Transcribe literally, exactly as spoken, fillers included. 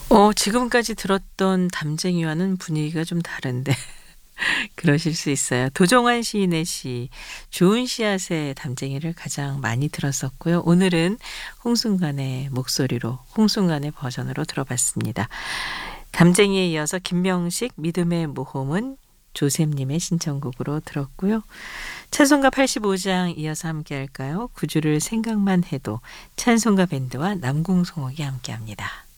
어 지금까지 들었던 담쟁이와는 분위기가 좀 다른데 그러실 수 있어요. 도종환 시인의 시 좋은 씨앗의 담쟁이를 가장 많이 들었었고요. 오늘은 홍순관의 목소리로 홍순관의 버전으로 들어봤습니다. 담쟁이에 이어서 김명식 믿음의 모험은 조셉님의 신청곡으로 들었고요. 찬송가 팔십오 장 이어서 함께 할까요? 구주를 생각만 해도 찬송가 밴드와 남궁성옥이 함께합니다.